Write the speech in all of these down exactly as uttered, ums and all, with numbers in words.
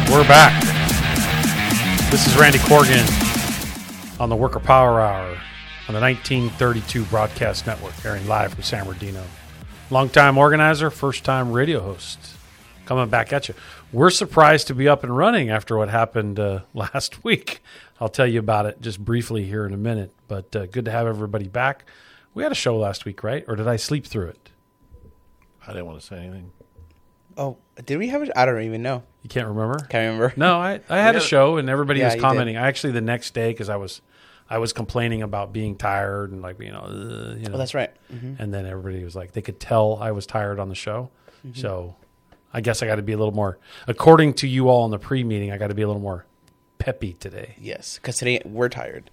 We're back. This is Randy Corgan on the Worker Power Hour on the nineteen thirty-two Broadcast Network, airing live from San Bernardino. Longtime organizer, first-time radio host, coming back at you. We're surprised to be up and running after what happened uh, last week. I'll tell you about it just briefly here in a minute, but uh, good to have everybody back. We had a show last week, right? Or did I sleep through it? I didn't want to say anything. Oh, did we have it? I don't even know. You can't remember? Can't remember. No, I, I had a show and everybody Yeah, was you commenting. did. I actually the next day because I was I was complaining about being tired and like you know, uh, you know. Oh, that's right. Mm-hmm. And then everybody was like, they could tell I was tired on the show. Mm-hmm. So I guess I got to be a little more, according to you all in the pre-meeting, I got to be a little more peppy today. Yes, because today we're tired.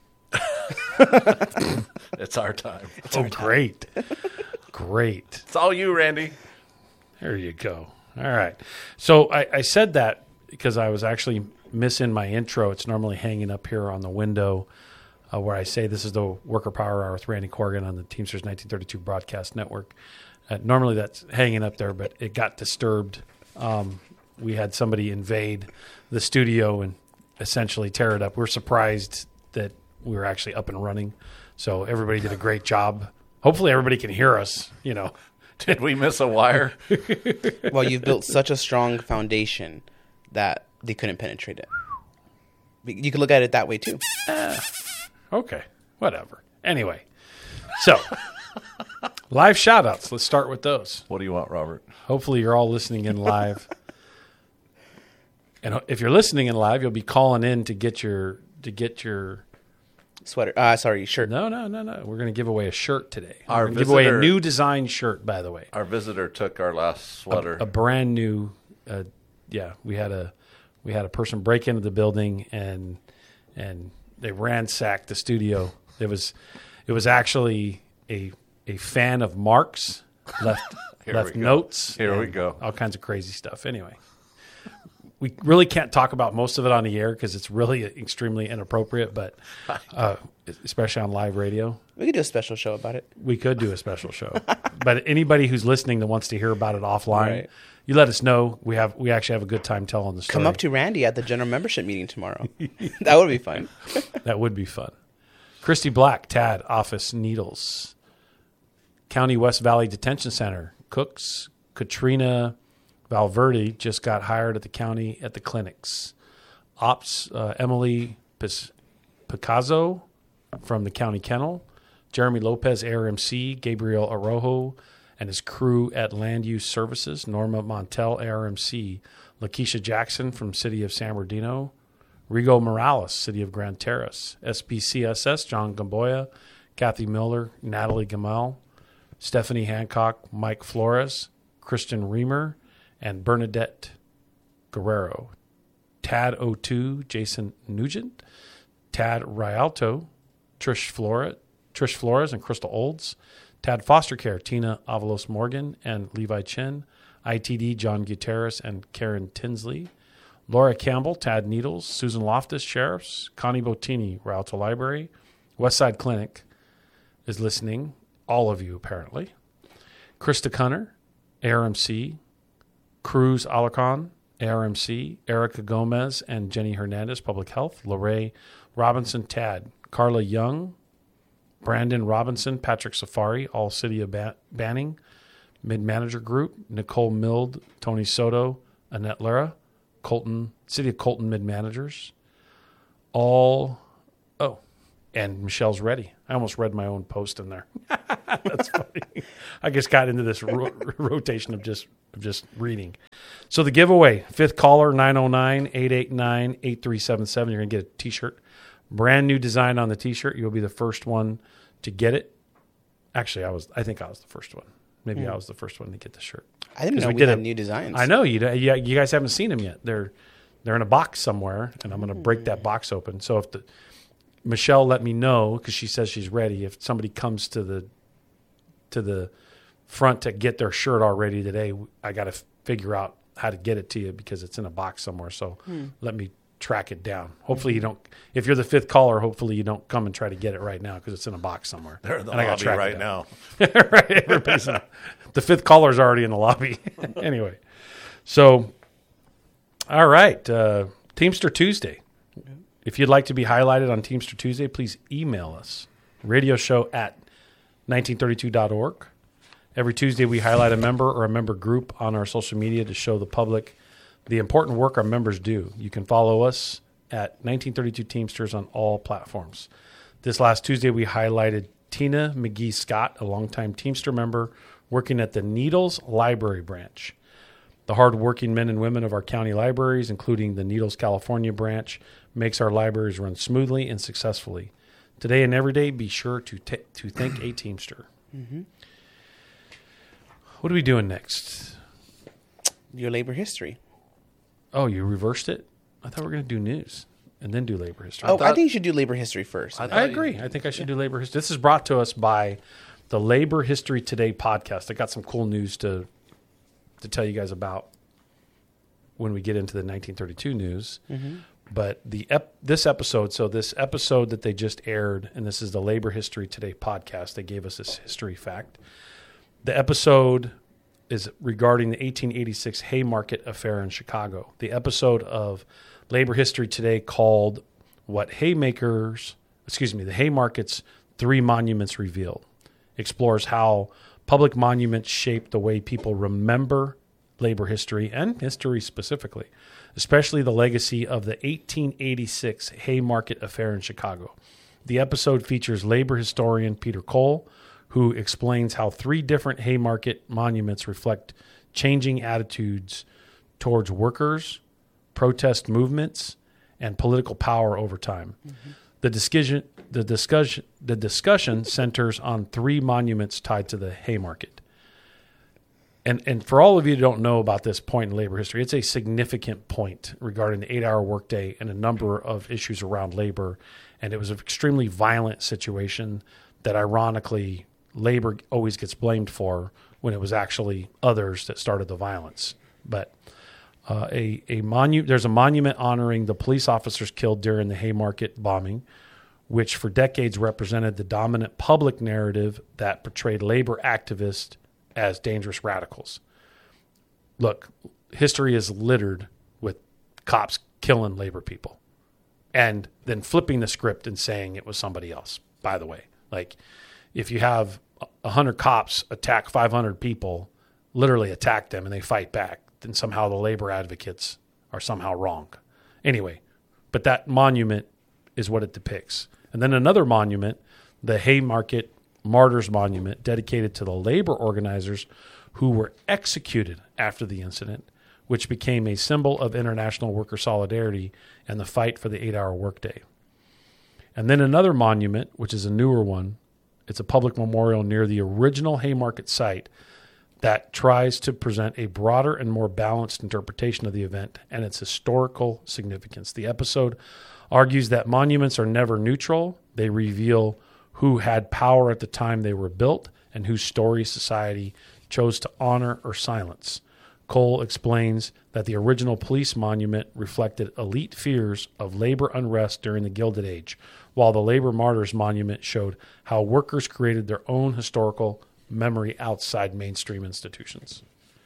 It's our time. It's oh, great. Great. It's all you, Randy. There you go. All right. So I, I said that because I was actually missing my intro. It's normally hanging up here on the window uh, where I say this is the Worker Power Hour with Randy Corgan on the Teamsters nineteen thirty-two Broadcast Network. Uh, normally that's hanging up there, but it got disturbed. Um, we had somebody invade the studio and essentially tear it up. We're surprised that we were actually up and running. So everybody did a great job. Hopefully everybody can hear us, you know. Did we miss a wire? Well, you've built such a strong foundation that they couldn't penetrate it. You could look at it that way, too. Uh, okay, whatever. Anyway, so live shout-outs. Let's start with those. What do you want, Robert? Hopefully you're all listening in live. And if you're listening in live, you'll be calling in to get your to get your sweater. Uh, sorry, shirt. No, no, no, no. We're going to give away a shirt today. Our We're going to give away a visitor- new design shirt, by the way. Our visitor took our last sweater. A, a brand new. Uh, yeah, we had a we had a person break into the building and and they ransacked the studio. It was it was actually a a fan of Mark's left left notes. Here we go. All kinds of crazy stuff. Anyway. We really can't talk about most of it on the air because it's really extremely inappropriate, but uh, especially on live radio. We could do a special show about it. We could do a special show. But anybody who's listening that wants to hear about it offline, Right. you let us know. We have we actually have a good time telling the story. Come up to Randy at the general membership meeting tomorrow. That would be fun. That would be fun. Christy Black, T A D, Office Needles. County West Valley Detention Center, Cooks, Katrina Valverde just got hired at the county at the clinics. Ops, uh, Emily Pic- Picasso from the county kennel. Jeremy Lopez, A R M C. Gabriel Arojo and his crew at Land Use Services. Norma Montel, A R M C. Lakeisha Jackson from City of San Bernardino. Rigo Morales, City of Grand Terrace. S P C S S, John Gamboya. Kathy Miller, Natalie Gamal. Stephanie Hancock, Mike Flores. Christian Reamer. And Bernadette Guerrero. T A D O two, Jason Nugent. T A D Rialto, Trish Flores, Trish Flores and Crystal Olds. T A D Foster Care, Tina Avalos Morgan and Levi Chin. I T D, John Gutierrez and Karen Tinsley. Laura Campbell, T A D Needles. Susan Loftus, Sheriffs. Connie Bottini, Rialto Library. Westside Clinic is listening. All of you, apparently. Krista Cunner, A R M C. Cruz Alarcon, A R M C, Erica Gomez and Jenny Hernandez, Public Health, Lorraine Robinson, T A D, Carla Young, Brandon Robinson, Patrick Safari, all City of ba- Banning, Mid-Manager Group, Nicole Mild, Tony Soto, Annette Lara, Colton, City of Colton Mid-Managers, all, oh, and Michelle's Ready. I almost read my own post in there. That's funny. I just got into this ro- rotation of just of just reading. So the giveaway, fifth caller, nine oh nine, eight eight nine, eight three seven seven. You're going to get a T-shirt. Brand new design on the T-shirt. You'll be the first one to get it. Actually, I was. I think I was the first one. Maybe mm. I was the first one to get the shirt. I didn't know we, we did had a, new designs. I know. You, you you guys haven't seen them yet. They're they're in a box somewhere, and I'm going to break that box open. So if the Michelle let me know, because she says she's ready, if somebody comes to the to the front to get their shirt already today, I got to f- figure out how to get it to you because it's in a box somewhere. So hmm. let me track it down. Hopefully you don't, if you're the fifth caller, hopefully you don't come and try to get it right now because it's in a box somewhere. They're in the and lobby right now. Right, everybody's in a, the fifth caller's already in the lobby. Anyway, so All right. Uh, Teamster Tuesday. If you'd like to be highlighted on Teamster Tuesday, please email us. Radio show at nineteen thirty-two dot org. Every Tuesday, we highlight a member or a member group on our social media to show the public the important work our members do. You can follow us at nineteen thirty-two Teamsters on all platforms. This last Tuesday, we highlighted Tina McGee Scott, a longtime Teamster member working at the Needles Library branch. The hardworking men and women of our county libraries, including the Needles, California branch, makes our libraries run smoothly and successfully. Today and every day, be sure to t- to thank a Teamster. Mm-hmm. What are we doing next? Your labor history. Oh, you reversed it? I thought we were going to do news and then do labor history. Oh, I, thought- think you should do labor history first. I I thought agree. you- I think I should do labor history. This is brought to us by the Labor History Today podcast. I got some cool news to to tell you guys about when we get into the nineteen thirty-two news. Mm-hmm. But the ep- this episode, so this episode that they just aired, and this is the Labor History Today podcast. They gave us this history fact. The episode is regarding the eighteen eighty-six Haymarket affair in Chicago. The episode of Labor History Today called "What Haymakers," excuse me, the Haymarket's Three Monuments Revealed, explores how public monuments shape the way people remember labor history and history specifically, especially the legacy of the eighteen eighty-six Haymarket affair in Chicago. The episode features labor historian Peter Cole, who explains how three different Haymarket monuments reflect changing attitudes towards workers, protest movements, and political power over time. Mm-hmm. The discussion, the discussion, the discussion centers on three monuments tied to the Haymarket. And and for all of you who don't know about this point in labor history, it's a significant point regarding the eight-hour workday and a number of issues around labor. And it was an extremely violent situation that, ironically, labor always gets blamed for when it was actually others that started the violence. But uh, a a monu- there's a monument honoring the police officers killed during the Haymarket bombing, which for decades represented the dominant public narrative that portrayed labor activists as dangerous radicals. Look, history is littered with cops killing labor people and then flipping the script and saying it was somebody else, by the way. Like, if you have one hundred cops attack five hundred people, literally attack them, and they fight back, then somehow the labor advocates are somehow wrong. Anyway, but that monument is what it depicts. And then another monument, the Haymarket Martyrs Monument, dedicated to the labor organizers who were executed after the incident, which became a symbol of international worker solidarity and the fight for the eight-hour workday. And then another monument, which is a newer one, it's a public memorial near the original Haymarket site that tries to present a broader and more balanced interpretation of the event and its historical significance. The episode argues that monuments are never neutral. They reveal who had power at the time they were built and whose story society chose to honor or silence. Cole explains that the original police monument reflected elite fears of labor unrest during the Gilded Age, while the Labor Martyrs Monument showed how workers created their own historical memory outside mainstream institutions.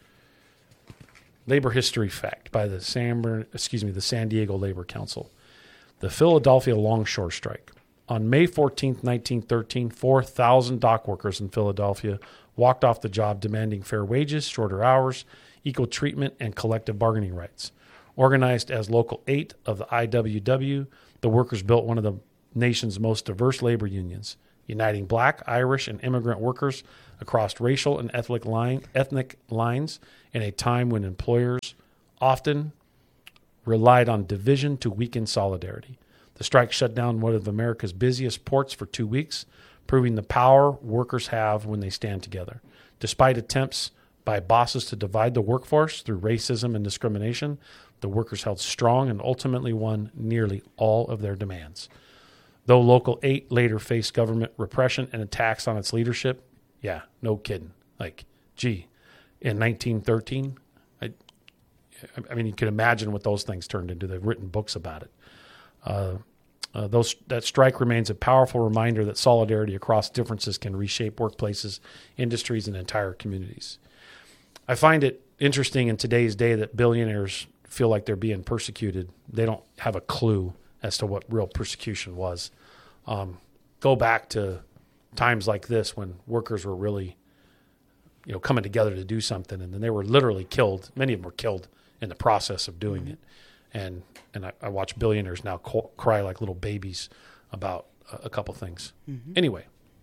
Labor history fact by the San, excuse me, the San Diego Labor Council. The Philadelphia Longshore Strike. On May fourteenth, nineteen thirteen, four thousand dock workers in Philadelphia walked off the job demanding fair wages, shorter hours, equal treatment, and collective bargaining rights. Organized as Local eight of the I W W, the workers built one of the nation's most diverse labor unions, uniting black, Irish, and immigrant workers across racial and ethnic, line, ethnic lines in a time when employers often relied on division to weaken solidarity. The strike shut down one of America's busiest ports for two weeks, proving the power workers have when they stand together. Despite attempts by bosses to divide the workforce through racism and discrimination, the workers held strong and ultimately won nearly all of their demands. Though Local eight later faced government repression and attacks on its leadership, yeah, no kidding. Like, gee, in nineteen thirteen, I, I mean, you can imagine what those things turned into. They've written books about it. Uh, uh, those that strike remains a powerful reminder that solidarity across differences can reshape workplaces, industries, and entire communities. I find it interesting in today's day that billionaires feel like they're being persecuted, they don't have a clue as to what real persecution was. Um, go back to times like this when workers were really, you know, coming together to do something, and then they were literally killed. Many of them were killed in the process of doing mm-hmm. it. And and I, I watch billionaires now co- cry like little babies about a, a couple things. Mm-hmm. Anyway.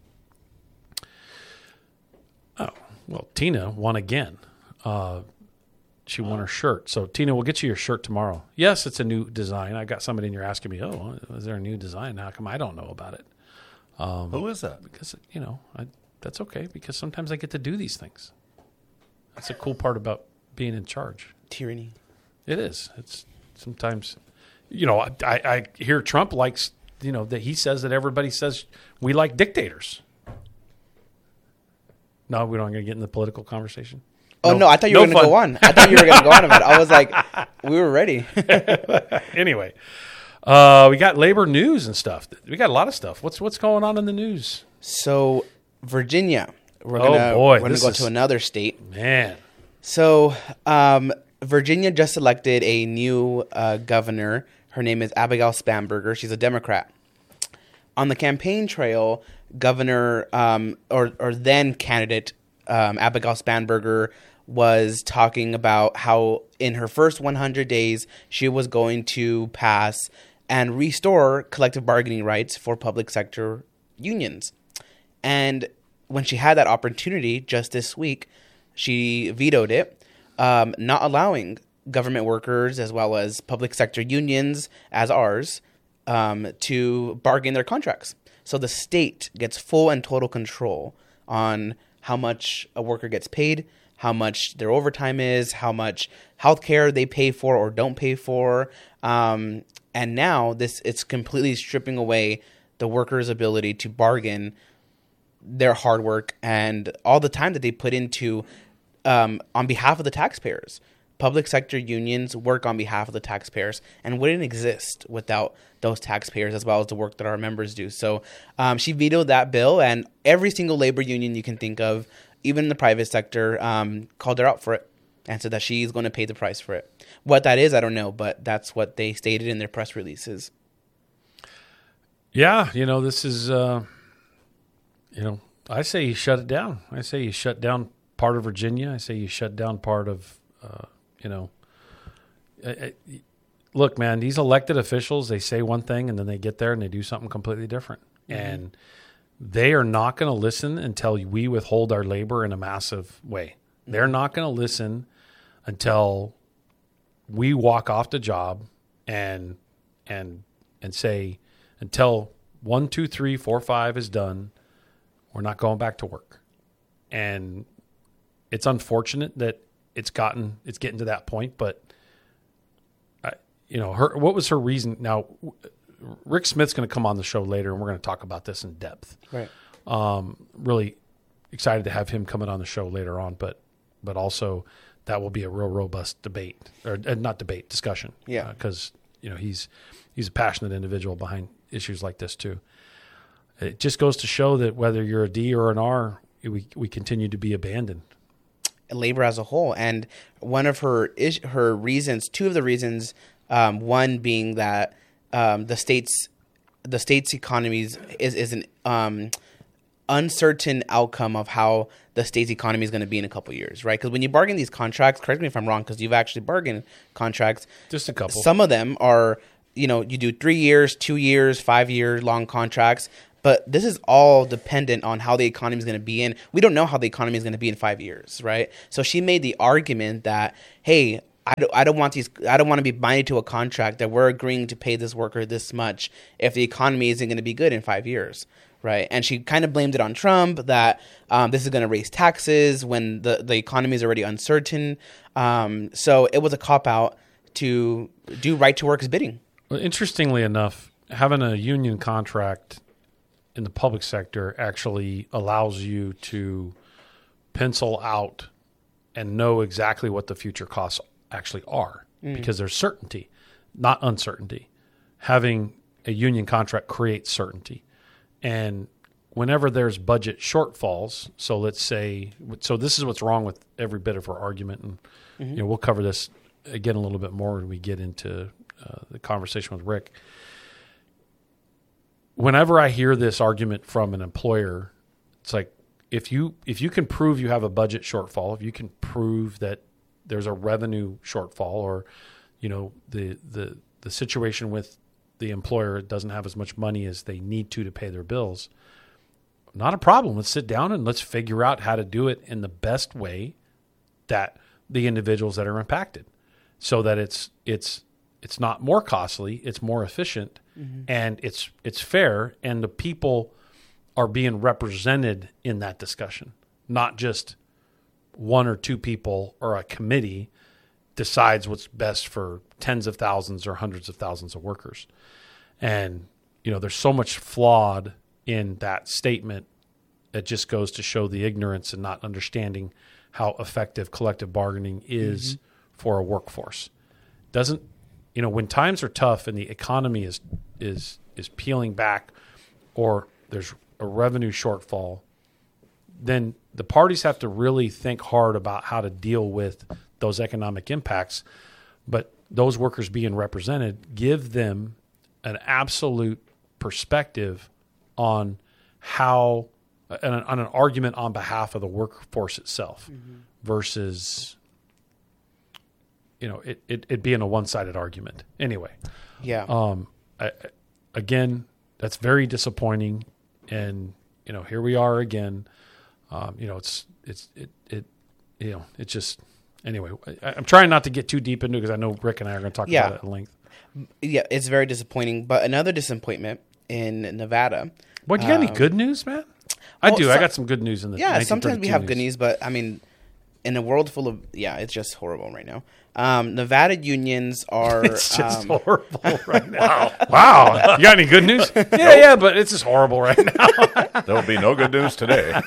Oh, well, Tina won again. Uh, she won her shirt. So, Tina, we'll get you your shirt tomorrow. Yes, it's a new design. I got somebody in here asking me, oh, is there a new design? How come I don't know about it? Um, Who is that? Because, you know, I, that's okay because sometimes I get to do these things. That's a cool part about being in charge. Tyranny. It is. It's sometimes, you know, I, I hear Trump likes, you know, that he says that everybody says we like dictators. No, we're not going to get in the political conversation. Oh, no, no I thought you no were going to go on. I thought you were going to go on about it. I was like, we were ready. Anyway, uh, we got labor news and stuff. We got a lot of stuff. What's what's going on in the news? So, Virginia. We're oh, gonna, boy. We're going to go is, to another state. Man. So, um, Virginia just elected a new uh, governor. Her name is Abigail Spanberger. She's a Democrat. On the campaign trail, Governor um, or, or then candidate um, Abigail Spanberger was talking about how in her first one hundred days, she was going to pass and restore collective bargaining rights for public sector unions. And when she had that opportunity just this week, she vetoed it, um, not allowing government workers as well as public sector unions as ours um, to bargain their contracts. So the state gets full and total control on how much a worker gets paid, how much their overtime is, how much health care they pay for or don't pay for. Um, and now this it's completely stripping away the worker's ability to bargain their hard work and all the time that they put into um, on behalf of the taxpayers. Public sector unions work on behalf of the taxpayers and wouldn't exist without those taxpayers as well as the work that our members do. So um, she vetoed that bill, and every single labor union you can think of, even in the private sector, um, called her out for it and said that she's going to pay the price for it. What that is, I don't know, but that's what they stated in their press releases. Yeah, you know, this is, uh, you know, I say you shut it down. I say you shut down part of Virginia. I say you shut down part of, uh, you know, I, I, look, man, these elected officials, they say one thing and then they get there and they do something completely different. Mm-hmm. And they are not going to listen until we withhold our labor in a massive way. Mm-hmm. They're not going to listen until we walk off the job and and and say, until one, two, three, four, five is done, we're not going back to work. And it's unfortunate that it's gotten it's getting to that point, but I, you know, her what was her reason? Now, Rick Smith's going to come on the show later, and we're going to talk about this in depth. Right. Um, really excited to have him coming on the show later on, but but also that will be a real robust debate or uh, not debate discussion. Yeah, because uh, you know he's he's a passionate individual behind issues like this too. It just goes to show that whether you're a D or an R, we we continue to be abandoned. Labor as a whole, and one of her is, her reasons, two of the reasons, um, one being that um, the state's the state's economies is is an um, uncertain outcome of how the state's economy is going to be in a couple of years, right? Because when you bargain these contracts, correct me if I'm wrong, because you've actually bargained contracts. Just a couple. Some of them are, you know, you do three years, two years, five year long contracts. But this is all dependent on how the economy is going to be in. We don't know how the economy is going to be in five years, right? So she made the argument that, hey, I don't, I don't want these. I don't want to be binded to a contract that we're agreeing to pay this worker this much if the economy isn't going to be good in five years, right? And she kind of blamed it on Trump that um, this is going to raise taxes when the the economy is already uncertain. Um, so it was a cop out to do right to work's bidding. Well, interestingly enough, having a union contract in the public sector actually allows you to pencil out and know exactly what the future costs actually are mm. because there's certainty, not uncertainty. Having a union contract creates certainty. And whenever there's budget shortfalls, so let's say, so this is what's wrong with every bit of her argument, and mm-hmm. you know we'll cover this again a little bit more when we get into uh, the conversation with Rick. Whenever I hear this argument from an employer, it's like if you if you can prove you have a budget shortfall, if you can prove that there's a revenue shortfall, or you know the the the situation with the employer doesn't have as much money as they need to to pay their bills, not a problem. Let's sit down and let's figure out how to do it in the best way that the individuals that are impacted, so that it's it's it's not more costly, it's more efficient, mm-hmm. and it's it's fair, and the people are being represented in that discussion, not just one or two people or a committee decides what's best for tens of thousands or hundreds of thousands of workers. And you know, there's so much flawed in that statement. It just goes to show the ignorance and not understanding how effective collective bargaining is mm-hmm. for a workforce. Doesn't, you know, when times are tough and the economy is is is peeling back, or there's a revenue shortfall, then the parties have to really think hard about how to deal with those economic impacts. But those workers being represented give them an absolute perspective on how on an, on an argument on behalf of the workforce itself mm-hmm. versus, you know, it, it, it being a one-sided argument. Anyway. Yeah. Um, I, again, that's very disappointing. And, you know, here we are again. Um, you know, it's, it's, it, it, you know, it's just, anyway, I, I'm trying not to get too deep into it because I know Rick and I are going to talk yeah. about it at length. Yeah, it's very disappointing. But another disappointment in Nevada. What, you got um, any good news, man? I well, do. So, I got some good news in the Yeah, sometimes we have news. good news, but I mean, in a world full of, yeah, it's just horrible right now. Um, Nevada unions are. It's just um, horrible right now. Wow. You got any good news? Yeah, nope. yeah, but it's just horrible right now. There will be no good news today.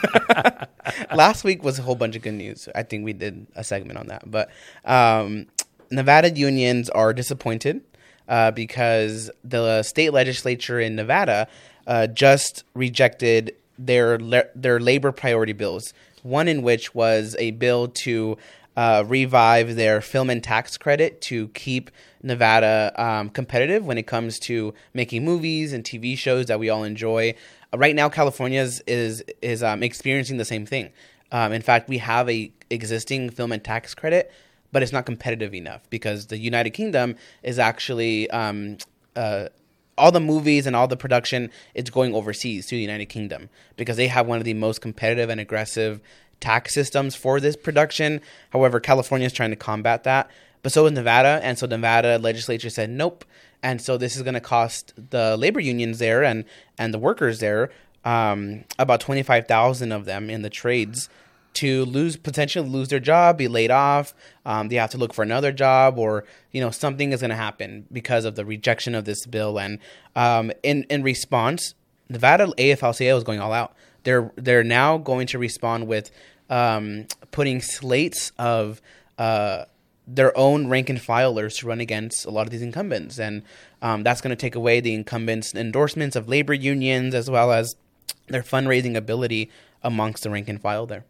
Last week was a whole bunch of good news. I think we did a segment on that. But um, Nevada unions are disappointed uh, because the state legislature in Nevada uh, just rejected their le- their labor priority bills, one in which was a bill to Uh, revive their film and tax credit to keep Nevada um, competitive when it comes to making movies and T V shows that we all enjoy. Uh, right now, California is is, is um, experiencing the same thing. Um, in fact, we have a existing film and tax credit, but it's not competitive enough because the United Kingdom is actually um, uh, all the movies and all the production is going overseas to the United Kingdom because they have one of the most competitive and aggressive tax systems for this production. However, California is trying to combat that, but so is Nevada, and so Nevada legislature said nope, and so this is going to cost the labor unions there and and the workers there um, about twenty-five thousand of them in the trades to lose potentially lose their job, be laid off. Um, they have to look for another job, or you know something is going to happen because of the rejection of this bill. And um, in in response, Nevada A F L C I O is going all out. They're they're now going to respond with um, putting slates of uh, their own rank and filers to run against a lot of these incumbents, and um, that's going to take away the incumbents' endorsements of labor unions as well as their fundraising ability amongst the rank and file there.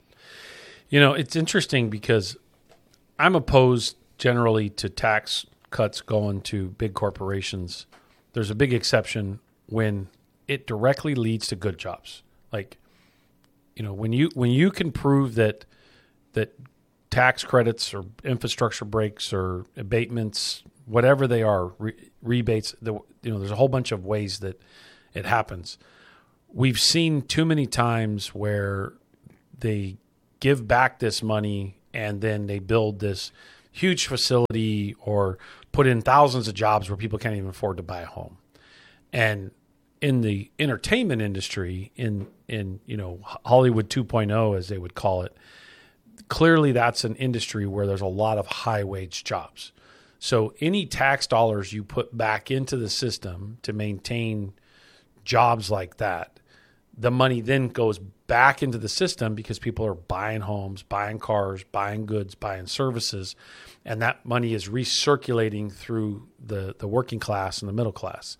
You know, it's interesting because I'm opposed generally to tax cuts going to big corporations. There's a big exception when it directly leads to good jobs. Like, you know, when you when you can prove that that tax credits or infrastructure breaks or abatements, whatever they are, re- rebates, the, you know, there's a whole bunch of ways that it happens. We've seen too many times where they give back this money and then they build this huge facility or put in thousands of jobs where people can't even afford to buy a home. And in the entertainment industry, in in you know Hollywood two point oh, as they would call it, clearly that's an industry where there's a lot of high wage jobs. So any tax dollars you put back into the system to maintain jobs like that, the money then goes back into the system because people are buying homes, buying cars, buying goods, buying services, and that money is recirculating through the the working class and the middle class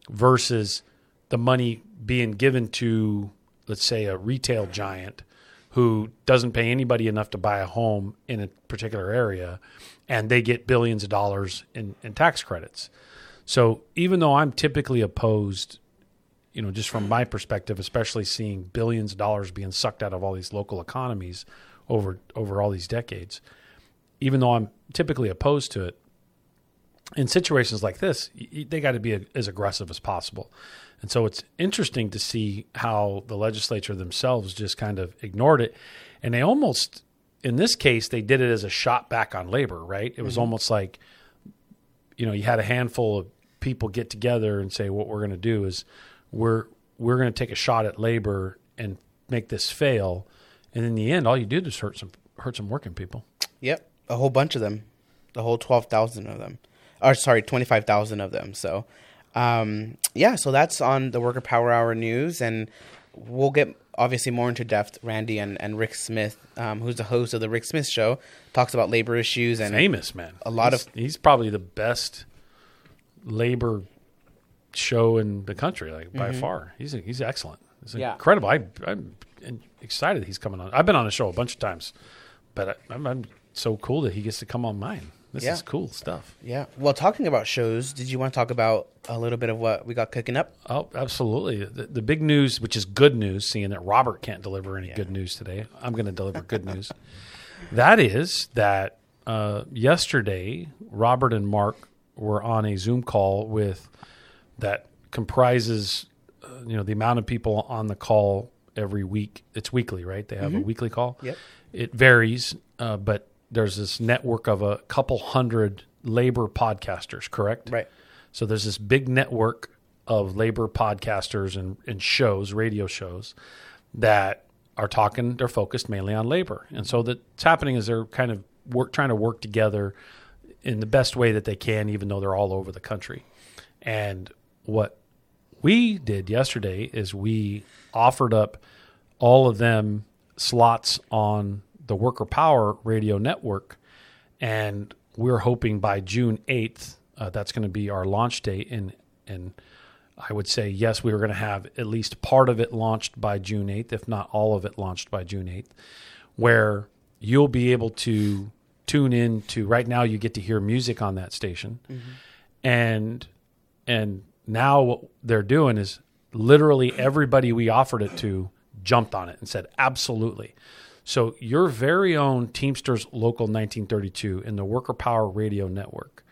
versus the money being given to, let's say, a retail giant who doesn't pay anybody enough to buy a home in a particular area, and they get billions of dollars in, in tax credits. So even though I'm typically opposed, you know, just from my perspective, especially seeing billions of dollars being sucked out of all these local economies over over all these decades, even though I'm typically opposed to it, in situations like this, they got to be a, as aggressive as possible. And so it's interesting to see how the legislature themselves just kind of ignored it. And they almost, in this case, they did it as a shot back on labor, right? It was mm-hmm. almost like, you know, you had a handful of people get together and say, what we're going to do is we're we're going to take a shot at labor and make this fail. And in the end, all you did is hurt some hurt some working people. Yep, a whole bunch of them, the whole twelve thousand of them. Or sorry, twenty-five thousand of them. So, um, yeah, so that's on the Worker Power Hour news. And we'll get obviously more into depth. Randy and, and Rick Smith, um, who's the host of the Rick Smith Show, talks about labor issues. And famous, man. A lot he's, of He's probably the best labor show in the country, like by mm-hmm. far. He's he's excellent. It's yeah. incredible. I, I'm excited he's coming on. I've been on the show a bunch of times, but I, I'm, I'm so cool that he gets to come on mine. This yeah. is cool stuff. Yeah. Well, talking about shows, did you want to talk about a little bit of what we got cooking up? Oh, absolutely. The, the big news, which is good news, seeing that Robert can't deliver any yeah. good news today. I'm going to deliver good news. That is that uh, yesterday, Robert and Mark were on a Zoom call with that comprises, uh, you know, the amount of people on the call every week. It's weekly, right? They have mm-hmm. a weekly call. Yep. It varies, uh, but there's this network of a couple hundred labor podcasters, correct? Right. So there's this big network of labor podcasters and, and shows, radio shows, that are talking, they're focused mainly on labor. And so what's happening is they're kind of work, trying to work together in the best way that they can, even though they're all over the country. And what we did yesterday is we offered up all of them slots on the Worker Power Radio Network, and we're hoping by June eighth, uh, that's going to be our launch date, and and I would say, yes, we were going to have at least part of it launched by June eighth, if not all of it launched by June eighth, where you'll be able to tune in to, right now you get to hear music on that station, mm-hmm. and and now what they're doing is literally everybody we offered it to jumped on it and said, absolutely. So your very own Teamsters Local nineteen thirty-two in the Worker Power Radio Network,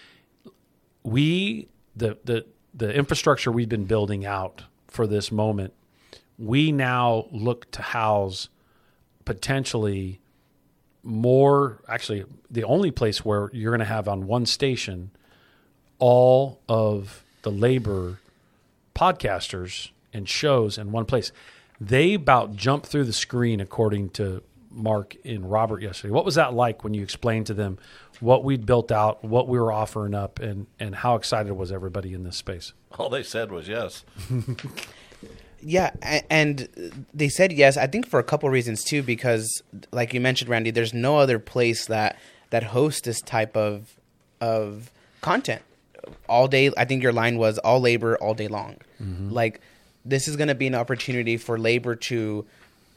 we the the the infrastructure we've been building out for this moment, we now look to house potentially more, actually the only place where you're going to have on one station all of the labor podcasters and shows in one place. They about jumped through the screen, according to Mark and Robert yesterday. What was that like when you explained to them what we'd built out, what we were offering up, and, and how excited was everybody in this space? All they said was yes. Yeah, and they said yes, I think for a couple of reasons too, because like you mentioned, Randy, there's no other place that, that hosts this type of of content. All day, I think your line was all labor, all day long. Mm-hmm. Like, this is going to be an opportunity for labor to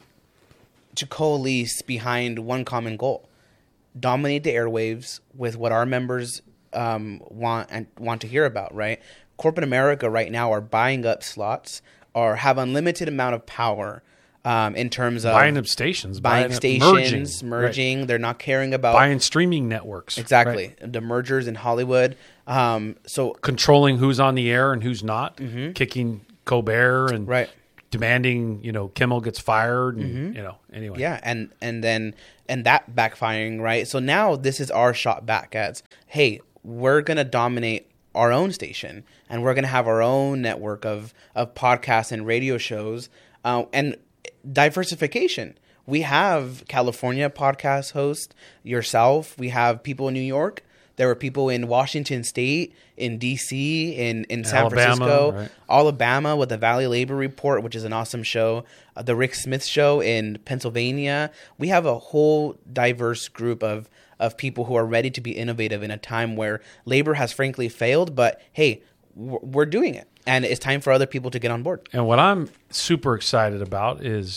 to coalesce behind one common goal: dominate the airwaves with what our members um, want and want to hear about. Right? Corporate America right now are buying up slots or have unlimited amount of power um, in terms of buying up stations, buying, buying stations, merging. merging. Right. They're not caring about buying streaming networks. Exactly, right. The mergers in Hollywood. Um, so controlling who's on the air and who's not, mm-hmm. kicking Colbert and right. demanding, you know, Kimmel gets fired and, mm-hmm. you know, anyway. Yeah. And, and then, and that backfiring, right? So now this is our shot back at, hey, we're going to dominate our own station and we're going to have our own network of, of podcasts and radio shows, uh, and diversification. We have California podcast host, yourself. We have people in New York. There were people in Washington State, in D C, in, in San Alabama, Francisco, right. Alabama with the Valley Labor Report, which is an awesome show. Uh, the Rick Smith Show in Pennsylvania. We have a whole diverse group of, of people who are ready to be innovative in a time where labor has frankly failed. But hey, we're doing it. And it's time for other people to get on board. And what I'm super excited about is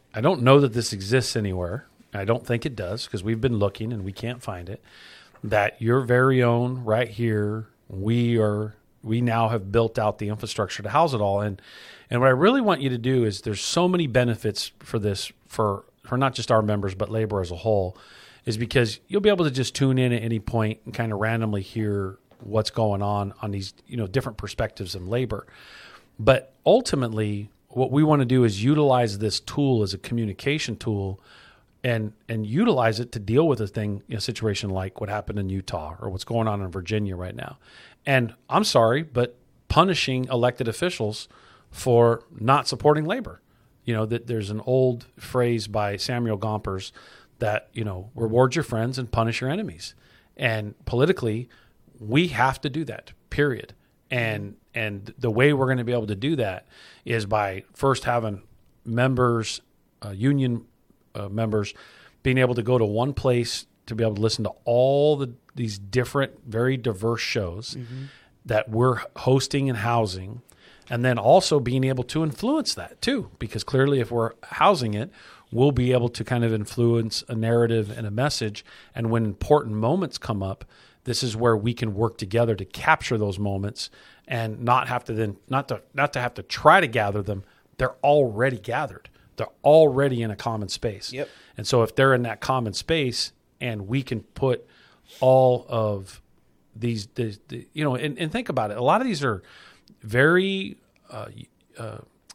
I don't know that this exists anywhere. I don't think it does because we've been looking and we can't find it. That your very own right here, we are we now have built out the infrastructure to house it all. And and what I really want you to do is there's so many benefits for this for for not just our members but labor as a whole, is because you'll be able to just tune in at any point and kind of randomly hear what's going on on these, you know, different perspectives in labor. But ultimately, what we want to do is utilize this tool as a communication tool and and utilize it to deal with a thing, a situation like what happened in Utah or what's going on in Virginia right now. And I'm sorry, but punishing elected officials for not supporting labor. You know, that there's an old phrase by Samuel Gompers that, you know, reward your friends and punish your enemies. And politically, we have to do that, period. And and the way we're going to be able to do that is by first having members, uh, union uh, members, being able to go to one place to be able to listen to all the these different, very diverse shows mm-hmm. that we're hosting and housing, and then also being able to influence that too, because clearly if we're housing it, we'll be able to kind of influence a narrative and a message. And when important moments come up, this is where we can work together to capture those moments and not have to then not to not to have to try to gather them. They're already gathered. They're already in a common space. Yep. And so if they're in that common space and we can put all of these, these the, you know, and, and think about it. A lot of these are very uh, uh,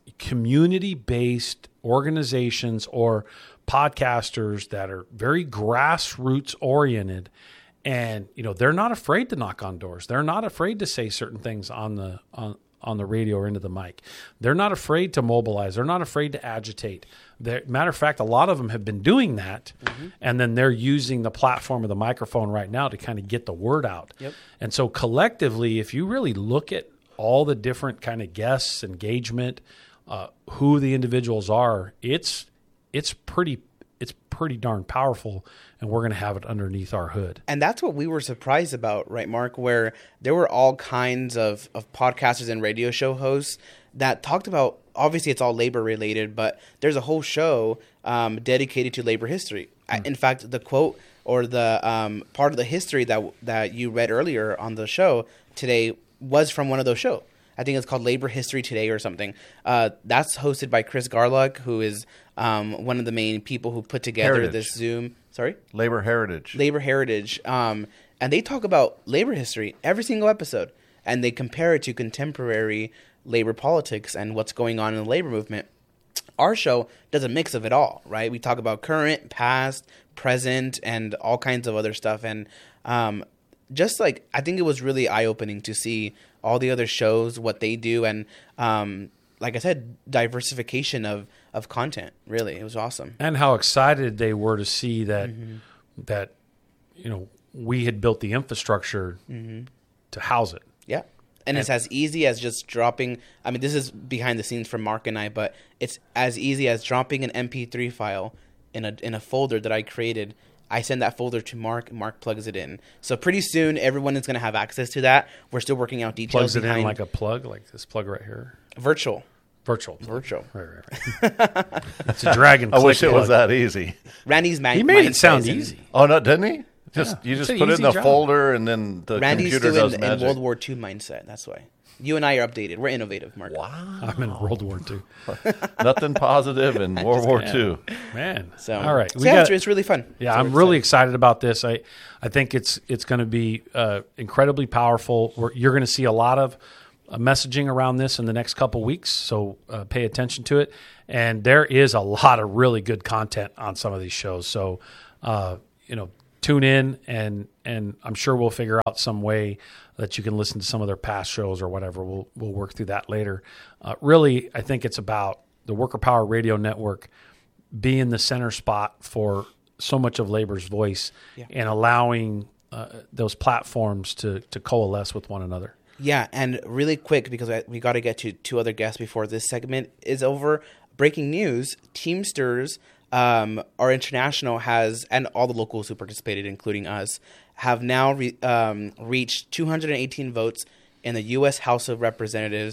community-based organizations or podcasters that are very grassroots oriented. And, you know, they're not afraid to knock on doors. They're not afraid to say certain things on the on, on the radio or into the mic. They're not afraid to mobilize. They're not afraid to agitate. They're, matter of fact, a lot of them have been doing that, mm-hmm. and then they're using the platform of the microphone right now to kind of get the word out. Yep. And so collectively, if you really look at all the different kind of guests, engagement, uh, who the individuals are, it's it's pretty it's pretty darn powerful, and we're going to have it underneath our hood. And that's what we were surprised about, right, Mark, where there were all kinds of, of podcasters and radio show hosts that talked about, obviously it's all labor related, but there's a whole show um, dedicated to labor history. Mm. In fact, the quote or the um, part of the history that that you read earlier on the show today was from one of those shows. I think it's called Labor History Today or something. Uh, that's hosted by Chris Garlock, who is um, one of the main people who put together Heritage. this Zoom. Sorry? Labor Heritage. Labor Heritage. Um, and they talk about labor history every single episode. And they compare it to contemporary labor politics and what's going on in the labor movement. Our show does a mix of it all, right? We talk about current, past, present, and all kinds of other stuff. And um, just like, I think it was really eye-opening to see all the other shows, what they do, and um, like I said, diversification of, of content. Really, it was awesome. And how excited they were to see that mm-hmm. that you know we had built the infrastructure mm-hmm. to house it. Yeah, and, and it's as easy as just dropping. I mean, this is behind the scenes from Mark and I, but it's as easy as dropping an M P three file in a in a folder that I created. I send that folder to Mark, and Mark plugs it in. So pretty soon, everyone is going to have access to that. We're still working out details. Plugs it behind in like a plug, like this plug right here. Virtual. Virtual. Virtual. Right, right, right. It's a drag and I click wish it plug. was that easy. Randy's man. He made it sound easy. Oh, no, didn't he? Just Yeah. You It's just an put it in easy the job. folder, and then the Randy's computer still does in, magic. in World War Two mindset. That's why. You and I are updated. We're innovative, Mark. Wow. I'm in World War Two. Nothing positive in World War Two. Man. So, all right. So We yeah, got- it's, it's really fun. Yeah, So I'm we're really excited about this. I, I think it's it's going to be uh, incredibly powerful. We're, you're going to see a lot of uh, messaging around this in the next couple weeks, so uh, pay attention to it. And there is a lot of really good content on some of these shows. So, uh, you know, tune in, and and I'm sure we'll figure out some way that you can listen to some of their past shows or whatever. We'll we'll work through that later. Uh, really, I think it's about the Worker Power Radio Network being the center spot for so much of labor's voice Yeah. and allowing uh, those platforms to to coalesce with one another. Yeah, and really quick, because I, we got to get to two other guests before this segment is over. Breaking news, Teamsters, um, our international has, and all the locals who participated, including us, have now re, um, reached two hundred eighteen votes in the U S House of Representatives.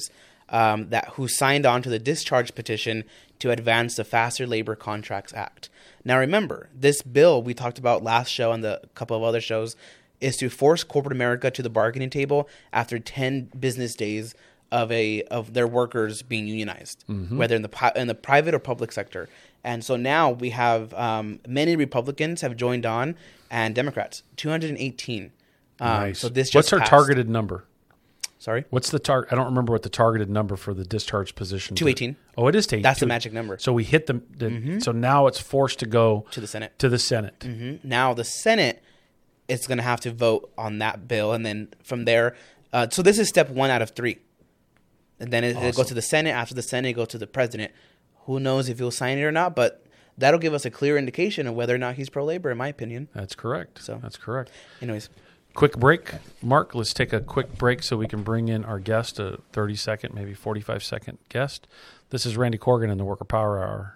um, that who signed on to the discharge petition to advance the Faster Labor Contracts Act. Now, remember, this bill we talked about last show and the couple of other shows is to force corporate America to the bargaining table after ten business days of a of their workers being unionized, mm-hmm. whether in the pi- in the private or public sector. And so now we have um, many Republicans have joined on, and Democrats, two hundred eighteen. Um, Nice. So this just What's our passed. targeted number? Sorry, What's the target? I don't remember what the targeted number for the discharge position. two eighteen. Oh, it is two eighteen. That's the magic number. So we hit the. the mm-hmm. So now it's forced to go To the Senate. To the Senate. Mm-hmm. Now the Senate is going to have to vote on that bill, and then from there, uh, so this is step one out of three, and then it, Awesome. it goes to the Senate. After the Senate, it goes to the president. Who knows if he'll sign it or not? But that'll give us a clear indication of whether or not he's pro-labor, in my opinion. That's correct. So- That's correct. Anyways, Quick break, Mark. Let's take a quick break so we can bring in our guest, a thirty second, maybe forty-five second guest. This is Randy Corgan in the Worker Power Hour.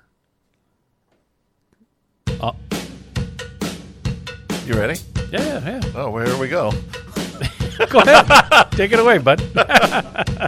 Uh, You ready? yeah, yeah. Oh, where we go? Go ahead. Take it away, bud.